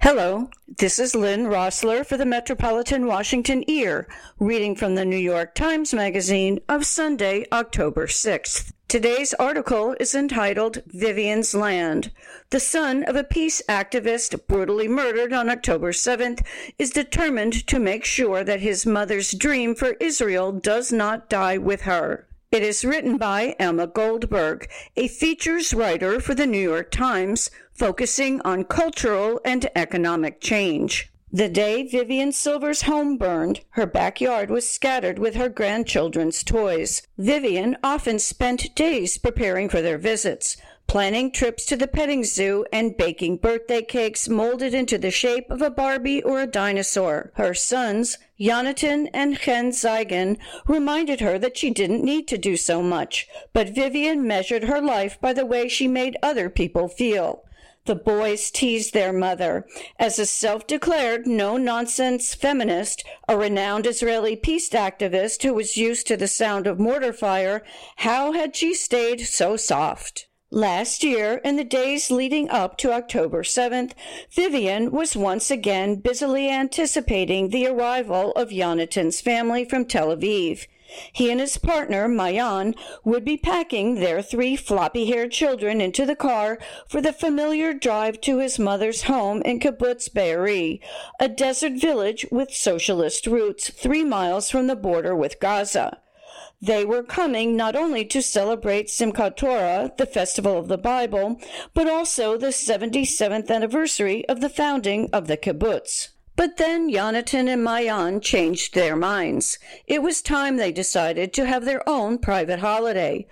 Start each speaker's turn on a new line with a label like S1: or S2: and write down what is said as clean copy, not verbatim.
S1: Hello, this is Lynn Rossler for the Metropolitan Washington Ear, reading from the New York Times Magazine of Sunday, October 6th. Today's article is entitled Vivian's Land. The son of a peace activist brutally murdered on October 7th is determined to make sure that his mother's dream for Israel does not die with her. It is written by Emma Goldberg, a features writer for the New York Times, focusing on cultural and economic change. The day Vivian Silver's home burned, her backyard was scattered with her grandchildren's toys. Vivian often spent days preparing for their visits, planning trips to the petting zoo and baking birthday cakes molded into the shape of a Barbie or a dinosaur. Her sons, Jonathan and Chen Zeigen, reminded her that she didn't need to do so much, but Vivian measured her life by the way she made other people feel. The boys teased their mother. As a self-declared no-nonsense feminist, a renowned Israeli peace activist who was used to the sound of mortar fire, how had she stayed so soft? Last year, in the days leading up to October 7th, Vivian was once again busily anticipating the arrival of Jonathan's family from Tel Aviv. He and his partner, Mayan, would be packing their 3 floppy-haired children into the car for the familiar drive to his mother's home in Kibbutz Be'eri, a desert village with socialist roots 3 miles from the border with Gaza. They were coming not only to celebrate Simchat Torah, the festival of the Bible, but also the 77th anniversary of the founding of the kibbutz. But then Jonathan and Mayan changed their minds. It was time, they decided, to have their own private holiday.